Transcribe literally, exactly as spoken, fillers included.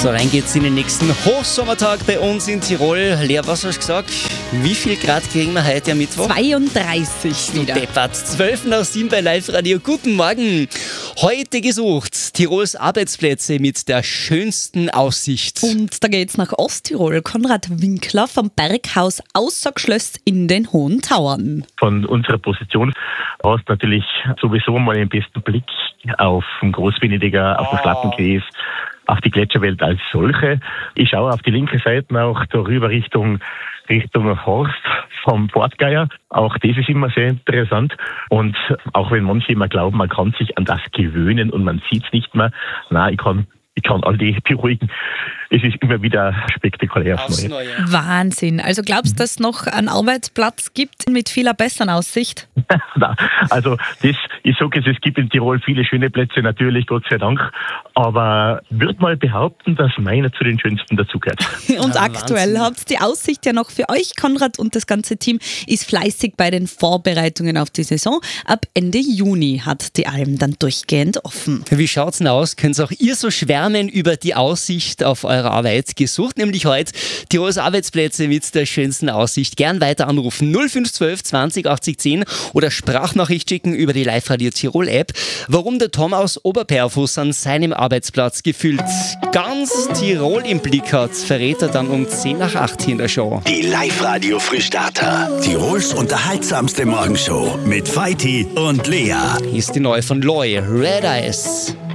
So, rein geht's in den nächsten Hochsommertag bei uns in Tirol. Lea, was hast du gesagt? Wie viel Grad kriegen wir heute am Mittwoch? zweiunddreißig wieder. Deppert. zwölf nach sieben bei Live-Radio. Guten Morgen. Heute gesucht Tirols Arbeitsplätze mit der schönsten Aussicht. Und da geht's nach Osttirol. Konrad Winkler vom Berghaus Aussergeschlösst in den Hohen Tauern. Von unserer Position aus natürlich sowieso mal den besten Blick auf den Großvenediger, auf den Schlattenkreis, auf die Gletscherwelt als solche. Ich schaue auf die linke Seite auch darüber Richtung Richtung Horst vom Portgeier. Auch das ist immer sehr interessant. Und auch wenn manche immer glauben, man kann sich an das gewöhnen und man sieht es nicht mehr. Nein, ich kann, ich kann all die beruhigen. Es ist immer wieder spektakulär aufs Neue. Wahnsinn. Also glaubst du, dass es noch einen Arbeitsplatz gibt mit vieler besseren Aussicht? Nein, also das, ich sage es, es gibt in Tirol viele schöne Plätze, natürlich, Gott sei Dank. Aber würde mal behaupten, dass meiner zu den schönsten dazugehört. Und Ja, aktuell Wahnsinn. habt ihr die Aussicht ja noch für euch. Konrad und das ganze Team ist fleißig bei den Vorbereitungen auf die Saison. Ab Ende Juni hat die Alm dann durchgehend offen. Wie schaut's denn aus? Könnt auch ihr so schwärmen über die Aussicht auf eure Arbeit? Gesucht nämlich heute Tirols Arbeitsplätze mit der schönsten Aussicht. Gern weiter anrufen null fünf zwölf zwanzig achtzig zehn oder Sprachnachricht schicken über die Live-Radio Tirol App. Warum der Tom aus Oberperfus an seinem Arbeitsplatz gefühlt ganz Tirol im Blick hat, verrät er dann um zehn nach acht hier in der Show. Die Live-Radio Frühstarter. Tirols unterhaltsamste Morgenshow mit Feiti und Lea. Hier ist die neue von Loy, Red Eyes.